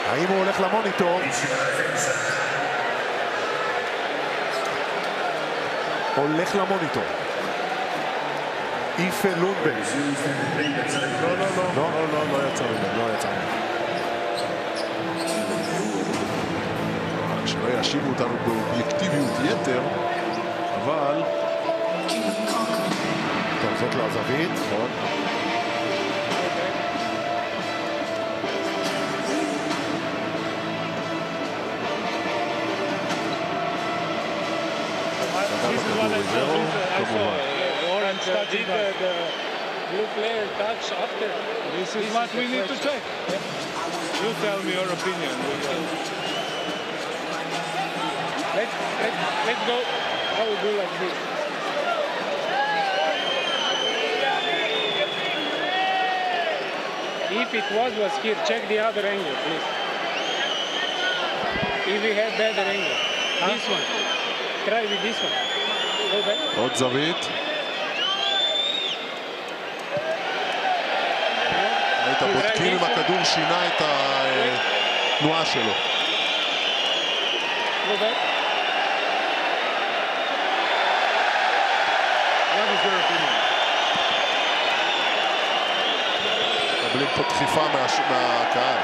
האם הוא הולך למוניטור? הולך למוניטור. איפה לונדברג. לא יצא ממנו, שלא יאשימו אותנו באובייקטיביות יתר, אבל טוב, זאת לא הזווית, נכון? Did the blue player touch after? This is what we need to check. You tell me your opinion. Let's go. I will do like this. If it was here, check the other angle, please. If we have better angle. This one. Try with this one. Go back. עוד זווית. היית בודקים אם הכדור שינה את התנועה שלו. Go back. What is your opinion? מקבלים פה דחיפה מהקהל.